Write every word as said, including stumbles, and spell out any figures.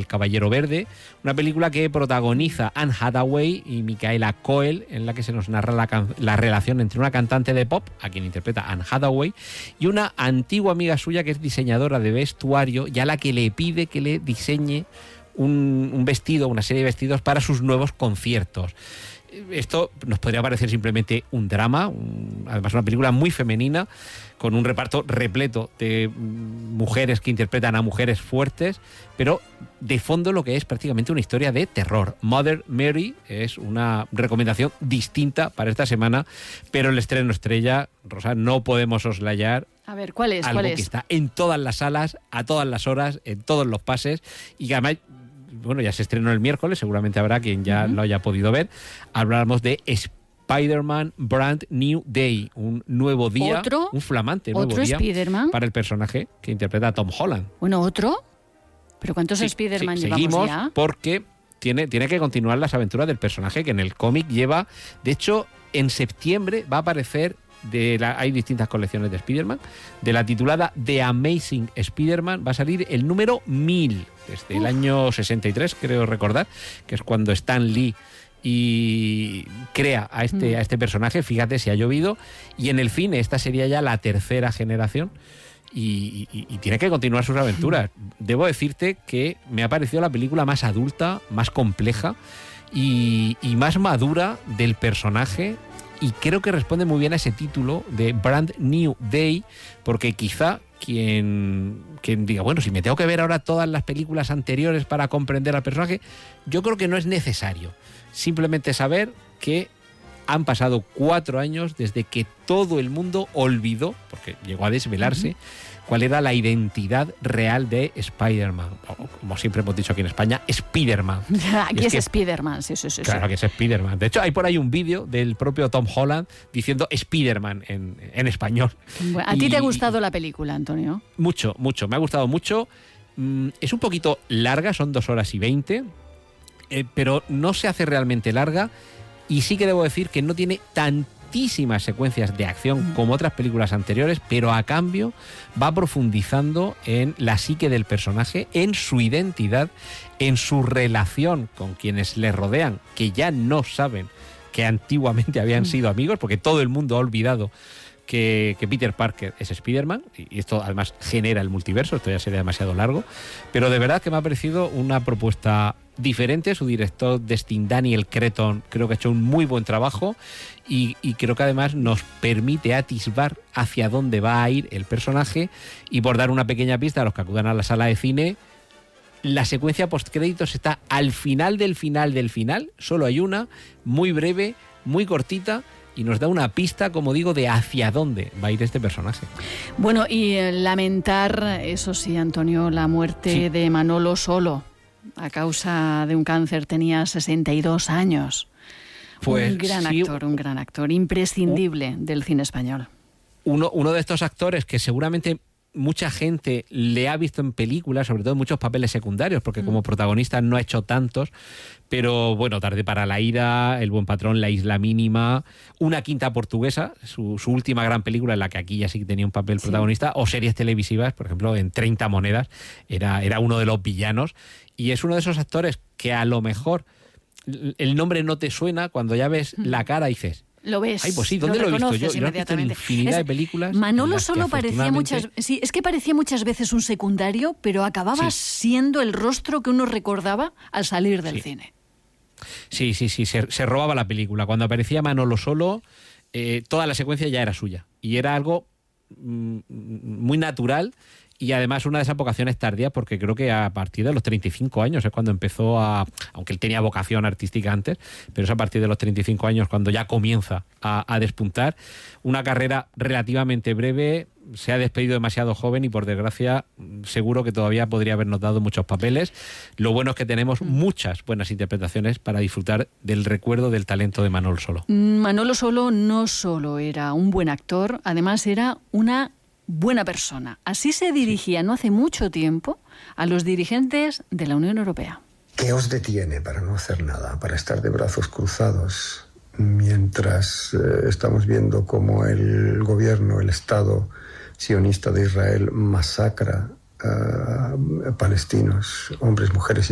El Caballero Verde, una película que protagoniza Anne Hathaway y Micaela Coel, en la que se nos narra la, can- la relación entre una cantante de pop, a quien interpreta Anne Hathaway, y una antigua amiga suya que es diseñadora de vestuario y a la que le pide que le diseñe un, un vestido, una serie de vestidos para sus nuevos conciertos. Esto nos podría parecer simplemente un drama, un, además una película muy femenina, con un reparto repleto de mujeres que interpretan a mujeres fuertes, pero de fondo lo que es prácticamente una historia de terror. Mother Mary es una recomendación distinta para esta semana, pero el estreno estrella, Rosa, no podemos soslayar. A ver, ¿cuál es? Algo ¿Cuál es? que está en todas las salas, a todas las horas, en todos los pases, y que además, bueno, ya se estrenó el miércoles, seguramente habrá quien ya uh-huh. lo haya podido ver. Hablamos de Spider-Man Brand New Day, un nuevo día, ¿Otro? un flamante nuevo ¿Otro día Spider-Man? para el personaje que interpreta a Tom Holland. Bueno, ¿otro? ¿Pero cuántos sí, Spider-Man sí, llevamos seguimos ya? Porque tiene, tiene que continuar las aventuras del personaje que en el cómic lleva... De hecho, en septiembre va a aparecer... De la, hay distintas colecciones de Spider-Man. De la titulada The Amazing Spider-Man va a salir el número mil, desde Uf. el año sesenta y tres, creo recordar, que es cuando Stan Lee y crea a este, mm. a este personaje. Fíjate si ha llovido. Y en el cine esta sería ya la tercera generación y, y, y tiene que continuar sus aventuras. Debo decirte que me ha parecido la película más adulta, más compleja y, y más madura del personaje. Y creo que responde muy bien a ese título de Brand New Day, porque quizá quien, quien diga, bueno, si me tengo que ver ahora todas las películas anteriores para comprender al personaje, yo creo que no es necesario. Simplemente saber que han pasado cuatro años desde que todo el mundo olvidó, porque llegó a desvelarse, uh-huh. cuál era la identidad real de Spider-Man. O, como siempre hemos dicho aquí en España, Spider-Man. Aquí es, es que, Spider-Man, sí, sí, sí. Claro que es Spider-Man. De hecho, hay por ahí un vídeo del propio Tom Holland diciendo Spider-Man en, en español. Bueno, ¿a y, ti te ha gustado la película, Antonio? Mucho, mucho. Me ha gustado mucho. Mm, es un poquito larga, son dos horas y veinte, eh, pero no se hace realmente larga. Y sí que debo decir que no tiene tantísimas secuencias de acción como otras películas anteriores, pero a cambio va profundizando en la psique del personaje, en su identidad, en su relación con quienes le rodean, que ya no saben que antiguamente habían sido amigos, porque todo el mundo ha olvidado que, que Peter Parker es Spider-Man, y esto además genera el multiverso, esto ya sería demasiado largo, pero de verdad que me ha parecido una propuesta diferente. Su director, Destin Daniel Cretton, creo que ha hecho un muy buen trabajo y, y creo que además nos permite atisbar hacia dónde va a ir el personaje. Y por dar una pequeña pista a los que acudan a la sala de cine, la secuencia postcréditos está al final del final del final, solo hay una, muy breve, muy cortita, y nos da una pista, como digo, de hacia dónde va a ir este personaje. Bueno, y eh, lamentar, eso sí, Antonio, la muerte sí. de Manolo Solo, a causa de un cáncer. Tenía sesenta y dos años. Pues, un gran sí, actor, un gran actor, imprescindible uh, del cine español. Uno, uno de estos actores que seguramente mucha gente le ha visto en películas, sobre todo en muchos papeles secundarios, porque mm. como protagonista no ha hecho tantos, pero bueno, Tarde para la ira, El buen patrón, La isla mínima, Una quinta portuguesa, su, su última gran película en la que aquí ya sí que tenía un papel sí. protagonista, o series televisivas, por ejemplo, en treinta monedas, era, era uno de los villanos, y es uno de esos actores que a lo mejor el nombre no te suena, cuando ya ves mm. la cara dices... Lo ves. Ay, pues sí, ¿dónde lo, lo he visto yo? Yo lo he visto en infinidad es, de películas. Manolo Solo parecía muchas, sí, es que parecía muchas veces un secundario, pero acababa sí. siendo el rostro que uno recordaba al salir del sí. cine. Sí, sí, sí, se, se robaba la película. Cuando aparecía Manolo Solo, eh, toda la secuencia ya era suya. Y era algo mm, muy natural. Y además una de esas vocaciones tardías, porque creo que a partir de los treinta y cinco años es cuando empezó a... Aunque él tenía vocación artística antes, pero es a partir de los treinta y cinco años cuando ya comienza a, a despuntar. Una carrera relativamente breve, se ha despedido demasiado joven y por desgracia seguro que todavía podría habernos dado muchos papeles. Lo bueno es que tenemos muchas buenas interpretaciones para disfrutar del recuerdo del talento de Manolo Solo. Manolo Solo no solo era un buen actor, además era una... buena persona. Así se dirigía no hace mucho tiempo a los dirigentes de la Unión Europea. ¿Qué os detiene para no hacer nada, para estar de brazos cruzados mientras eh, estamos viendo cómo el gobierno, el Estado sionista de Israel masacra a palestinos, hombres, mujeres y